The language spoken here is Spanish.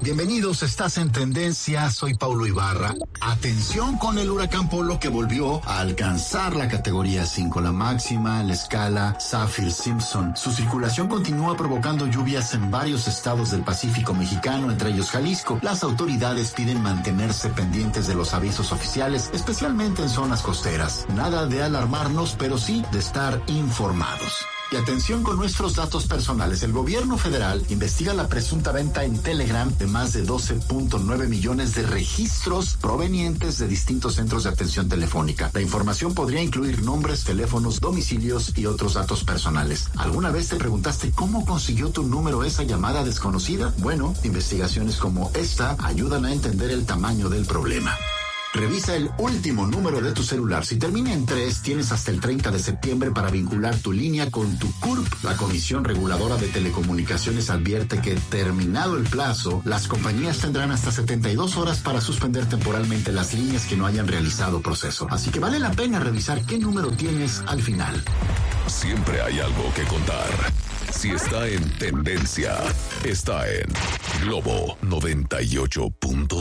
Bienvenidos, estás en Tendencia, soy Paulo Ibarra. Atención con el huracán Polo que volvió a alcanzar la categoría 5, la máxima en la escala Saffir-Simpson. Su circulación continúa provocando lluvias en varios estados del Pacífico mexicano, entre ellos Jalisco. Las autoridades piden mantenerse pendientes de los avisos oficiales, especialmente en zonas costeras. Nada de alarmarnos, pero sí de estar informados. Y atención con nuestros datos personales. El gobierno federal investiga la presunta venta en Telegram de más de 12.9 millones de registros provenientes de distintos centros de atención telefónica. La información podría incluir nombres, teléfonos, domicilios y otros datos personales. ¿Alguna vez te preguntaste cómo consiguió tu número esa llamada desconocida? Bueno, investigaciones como esta ayudan a entender el tamaño del problema. Revisa el último número de tu celular. Si termina en 3, tienes hasta el 30 de septiembre para vincular tu línea con tu CURP. La Comisión Reguladora de Telecomunicaciones advierte que, terminado el plazo, las compañías tendrán hasta 72 horas para suspender temporalmente las líneas que no hayan realizado proceso. Así que vale la pena revisar qué número tienes al final. Siempre hay algo que contar. Si está en tendencia, está en Globo 98.